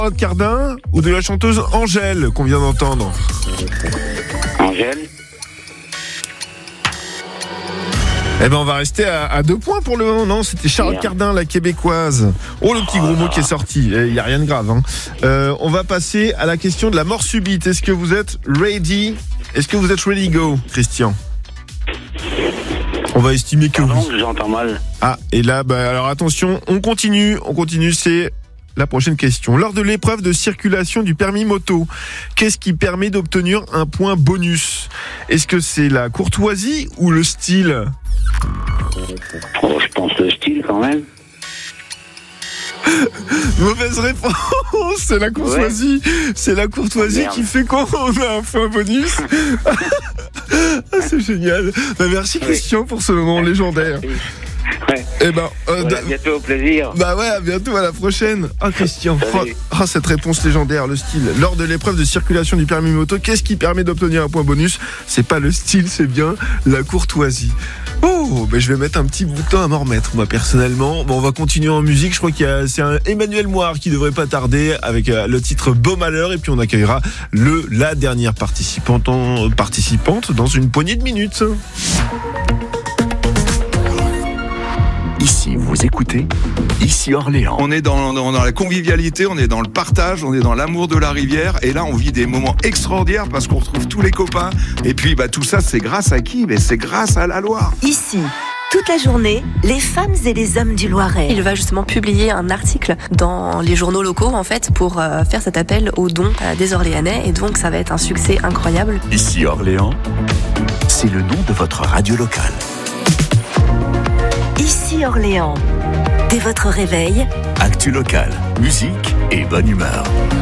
Charlotte Cardin ou de la chanteuse Angèle qu'on vient d'entendre? Angèle. Eh ben on va rester à 2 points pour le moment. Non, c'était Charlotte Cardin, la québécoise. Oh, le petit gros mot qui est sorti. Il n'y a rien de grave. On va passer à la question de la mort subite. Est-ce que vous êtes ready? Est-ce que vous êtes ready go, Christian? On va estimer que Pardon, oui. j'entends mal. Ah, et là, alors attention, on continue, c'est la prochaine question. Lors de l'épreuve de circulation du permis moto, qu'est-ce qui permet d'obtenir un point bonus? Est-ce que c'est la courtoisie ou le style? Oh, je pense le style quand même. Mauvaise réponse, c'est la courtoisie. Ouais. C'est la courtoisie qui fait qu'on a un point bonus. C'est génial. Merci Christian pour ce moment légendaire. Ouais. Eh ben, à bientôt, au plaisir. Bah ouais, à bientôt, à la prochaine. Ah, Christian, cette réponse légendaire, le style. Lors de l'épreuve de circulation du permis moto, qu'est-ce qui permet d'obtenir un point bonus? C'est pas le style, c'est bien la courtoisie. Oh, je vais mettre un petit bout de temps à m'en remettre, moi, personnellement. Bon, on va continuer en musique. Je crois c'est un Emmanuel Moir qui devrait pas tarder avec le titre Beau Malheur. Et puis, on accueillera la dernière participante dans une poignée de minutes. Ici, vous écoutez, ici Orléans. On est dans la convivialité, on est dans le partage, on est dans l'amour de la rivière. Et là, on vit des moments extraordinaires parce qu'on retrouve tous les copains. Et puis, tout ça, c'est grâce à qui? C'est grâce à la Loire. Ici, toute la journée, les femmes et les hommes du Loiret. Il va justement publier un article dans les journaux locaux, en fait, pour faire cet appel aux dons des Orléanais. Et donc, ça va être un succès incroyable. Ici Orléans, c'est le nom de votre radio locale. Ici Orléans. Dès votre réveil, actu local, musique et bonne humeur.